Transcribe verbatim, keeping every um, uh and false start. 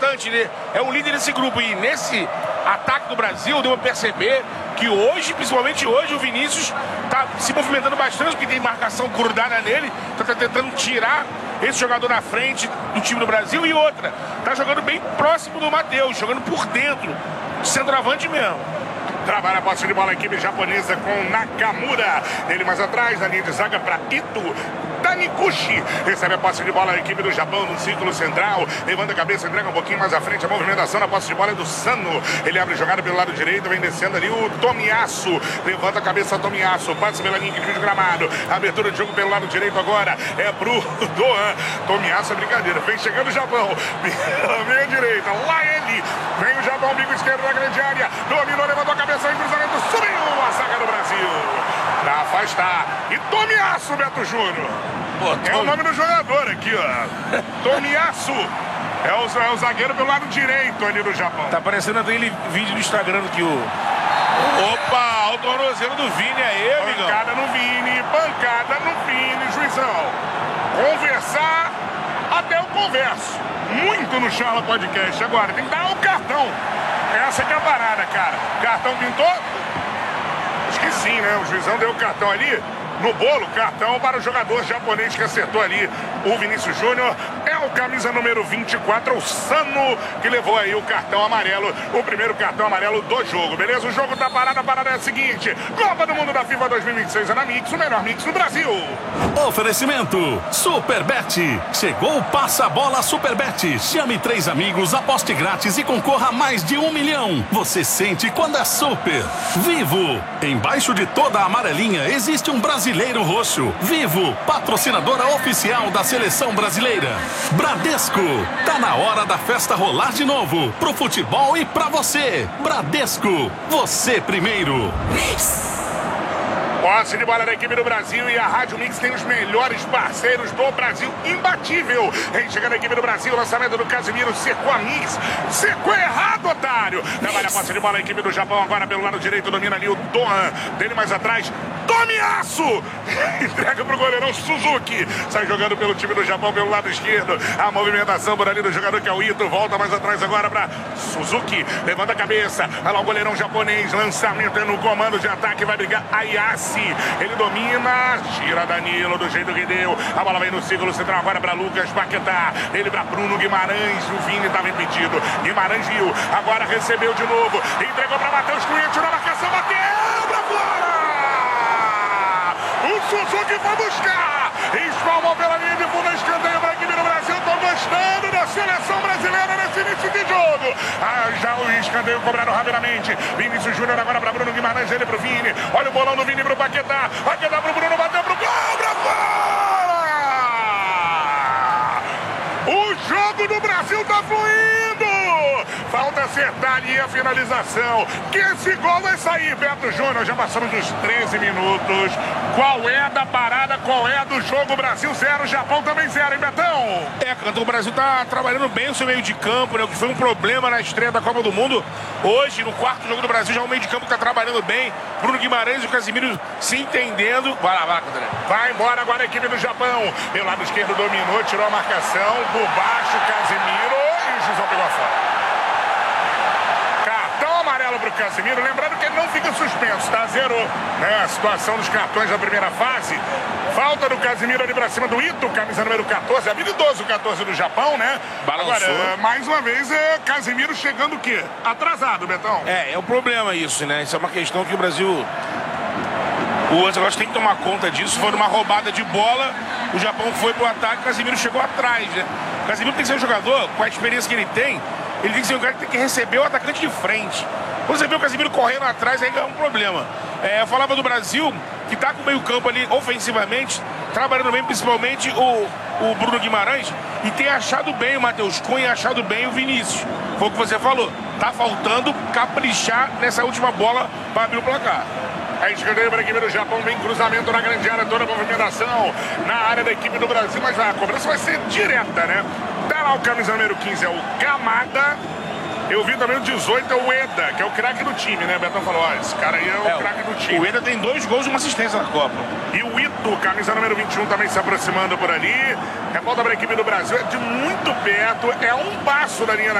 importante, né? É um líder desse grupo. E nesse ataque do Brasil, deu a perceber que hoje, principalmente hoje, o Vinícius tá se movimentando bastante, porque tem marcação grudada nele, tá tentando tirar esse jogador na frente do time do Brasil. E outra, tá jogando bem próximo do Matheus, jogando por dentro, de centroavante mesmo. Trabalha a posse de bola a equipe japonesa com Nakamura. Ele mais atrás, na linha de zaga para Ito. Taniguchi recebe a posse de bola a equipe do Japão no círculo central. Levanta a cabeça, entrega um pouquinho mais à frente. A movimentação na posse de bola é do Sano. Ele abre jogada pelo lado direito, vem descendo ali o Tomiyasu. Levanta a cabeça Tomiyasu, passa pela linha de gramado. Abertura de jogo pelo lado direito agora é pro Doan. Tomiyasu é brincadeira. Vem chegando o Japão. Pela meia direita, lá ele. Vem o Japão, bico esquerdo na grande área. Dominou, levantou a cabeça em cruzamento. Subiu a zaga do Brasil. Pra afastar. E Tomiyasu, Beto Júnior. Pô, Tom... É o nome do jogador aqui, ó. Tomiyasu. É o, é o zagueiro pelo lado direito ali do Japão. Tá aparecendo aquele vídeo no Instagram que o... Opa, o tornozelo do Vini aí, amigão. Pancada no Vini, pancada no Vini, juizão. Conversar, até eu converso. Muito no Charla Podcast. Agora, tem que dar o cartão. Essa que é a parada, cara. Cartão pintou? Acho que sim, né? O juizão deu o cartão ali. No bolo, cartão para o jogador japonês que acertou ali, o Vinícius Júnior. É o camisa número vinte e quatro, o Sano, que levou aí o cartão amarelo, o primeiro cartão amarelo do jogo, beleza? O jogo tá parado, a parada é a seguinte: Copa do Mundo da FIFA dois mil e vinte e seis é na Mix, o melhor Mix do Brasil. Oferecimento Superbet. Chegou o Passa-Bola Superbet. Chame três amigos, aposte grátis e concorra a mais de um milhão. Você sente quando é super. Vivo. Embaixo de toda a amarelinha existe um brasileiro roxo. Vivo, patrocinadora oficial da seleção brasileira. Bradesco. Tá na hora da festa rolar de novo. Pro futebol e pra você. Bradesco. Você primeiro. Posse de bola da equipe do Brasil e a Rádio Mix tem os melhores parceiros do Brasil, imbatível. Vem chegando a equipe do Brasil, lançamento do Casimiro, secou a Mix, secou errado, otário. Trabalha a posse de bola a equipe do Japão agora pelo lado direito, domina ali o Doan, dele mais atrás, Tomiyasu, entrega pro goleirão Suzuki, sai jogando pelo time do Japão pelo lado esquerdo, a movimentação por ali do jogador que é o Ito, volta mais atrás agora para Suzuki, levanta a cabeça, olha lá o goleirão japonês, lançamento é no comando de ataque, vai brigar Ayase. Ele domina, tira Danilo do jeito que deu. A bola vem no círculo central agora para Lucas Paquetá. Ele para Bruno Guimarães. O Vini estava impedido. Guimarães viu. Agora recebeu de novo. Entregou para Matheus Cunha. Tirou a marcação. Bateu para fora. O Suzuki foi buscar. Espalmou pela linha de fundo. Escanteio para a equipe do Brasil. Estou gostando da seleção brasileira nesse início de jogo. Ah, já o escanteio cobrado rapidamente. Vinícius Júnior agora para Bruno Guimarães. Ele para o Vini. Olha o bolão do Vini para o Paquetá. Paquetá para o Bruno. Bateu para o gol. Para fora! O jogo do Brasil está fluindo. Falta acertar ali a finalização. Que esse gol vai sair, Beto Júnior. Já passamos dos treze minutos. Qual é da parada? Qual é do jogo? Brasil zero, Japão também zero, hein, Betão? É, Canto, o Brasil tá trabalhando bem o seu meio de campo, né? O que foi um problema na estreia da Copa do Mundo. Hoje, no quarto jogo do Brasil, já o meio de campo tá trabalhando bem. Bruno Guimarães e o Casimiro se entendendo. Vai lá, vai, André. Vai embora agora a equipe do Japão. Pelo lado esquerdo dominou, tirou a marcação. Por baixo, Casimiro. E o Jusão pegou a fora. Para o Casimiro, lembrando que ele não fica suspenso, tá? Zerou, né? A situação dos cartões da primeira fase. Falta do Casimiro ali pra cima do Ito, camisa número quatorze, habilidoso o quatorze do Japão, né? Balançou. Agora, mais uma vez, é Casimiro chegando o quê? Atrasado, Betão. É, é um problema isso, né? Isso é uma questão que o Brasil... O Ancelotti tem que tomar conta disso. Foi numa roubada de bola, o Japão foi pro ataque, o Casimiro chegou atrás, né? O Casimiro tem que ser um jogador, com a experiência que ele tem, ele tem que ser um cara que tem que receber o atacante de frente. Quando você vê o Casimiro correndo atrás, aí é um problema. É, eu falava do Brasil, que tá com o meio campo ali ofensivamente, trabalhando bem, principalmente o, o Bruno Guimarães, e tem achado bem o Matheus Cunha, achado bem o Vinícius. Foi o que você falou. Tá faltando caprichar nessa última bola para abrir o placar. A escanteio para a equipe do Japão, vem cruzamento na grande área, toda a movimentação na área da equipe do Brasil, mas a cobrança vai ser direta, né? Tá lá o camisa número quinze, é o Kamada. Eu vi também o dezoito, é o Eda, que é o craque do time, né? Betão falou, ó, esse cara aí é o é, craque do time. O Eda tem dois gols e uma assistência na Copa. E o Ito, camisa número vinte e um, também se aproximando por ali. É volta para a equipe do Brasil, é de muito perto, é um passo da linha